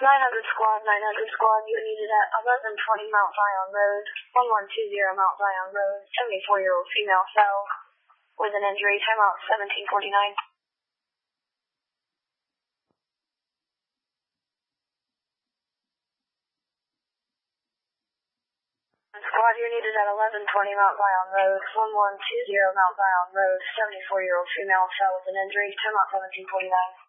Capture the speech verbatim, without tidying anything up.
nine hundred squad, nine hundred squad, you needed at eleven twenty Mount Zion Road, one one two zero Mount Zion Road, seventy-four-year-old female fell with an injury, timeout seventeen forty-nine. Squad, you're needed at eleven twenty Mount Zion Road, one one two zero Mount Zion Road, seventy-four-year-old female fell with an injury, timeout seventeen forty-nine.